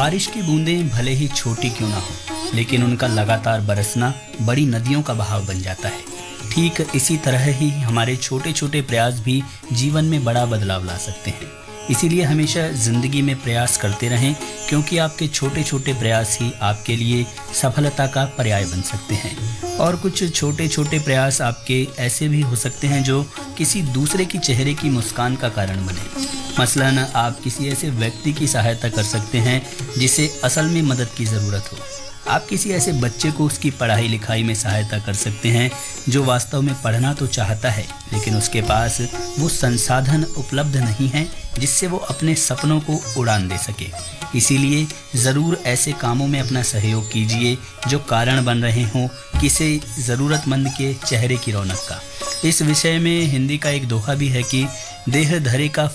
बारिश की बूंदें भले ही छोटी क्यों ना हो, लेकिन उनका लगातार बरसना बड़ी नदियों का बहाव बन जाता है। ठीक इसी तरह ही हमारे छोटे छोटे प्रयास भी जीवन में बड़ा बदलाव ला सकते हैं। इसीलिए हमेशा जिंदगी में प्रयास करते रहें, क्योंकि आपके छोटे छोटे प्रयास ही आपके लिए सफलता का पर्याय बन सकते हैं। और कुछ छोटे छोटे प्रयास आपके ऐसे भी हो सकते हैं जो किसी दूसरे की चेहरे की मुस्कान का कारण बने। मसलन आप किसी ऐसे व्यक्ति की सहायता कर सकते हैं जिसे असल में मदद की ज़रूरत हो। आप किसी ऐसे बच्चे को उसकी पढ़ाई लिखाई में सहायता कर सकते हैं जो वास्तव में पढ़ना तो चाहता है, लेकिन उसके पास वो संसाधन उपलब्ध नहीं है जिससे वो अपने सपनों को उड़ान दे सके। इसीलिए ज़रूर ऐसे कामों में अपना सहयोग कीजिए जो कारण बन रहे हों किसी ज़रूरतमंद के चेहरे की रौनक का। इस विषय में हिंदी का एक दोहा भी है कि देह धरे का